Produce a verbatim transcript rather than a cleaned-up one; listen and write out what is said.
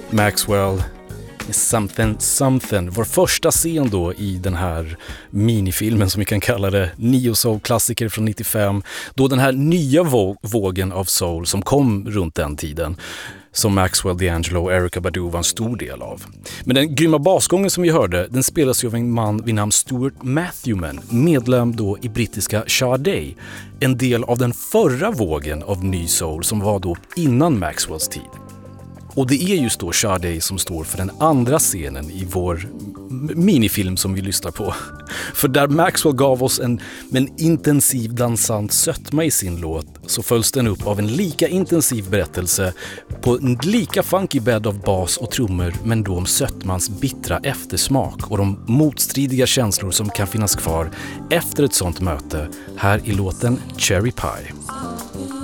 Maxwell Something Something, vår första scen då i den här minifilmen som vi kan kalla det, Neo Soul-klassiker från nittiofem, då den här nya vå- vågen av soul som kom runt den tiden, som Maxwell, D'Angelo och Erykah Badu var en stor del av. Men den grymma basgången som vi hörde, den spelas ju av en man vid namn Stuart Matthewman, medlem då i brittiska Sade, en del av den förra vågen av ny soul som var då innan Maxwells tid. Och det är just då Sade som står för den andra scenen i vår minifilm som vi lyssnar på. För där Maxwell gav oss en, en intensiv dansant sötma i sin låt, så följs den upp av en lika intensiv berättelse på en lika funky bed av bas och trummor, men då om sötmans bittra eftersmak och de motstridiga känslor som kan finnas kvar efter ett sånt möte, här i låten Cherry Pie.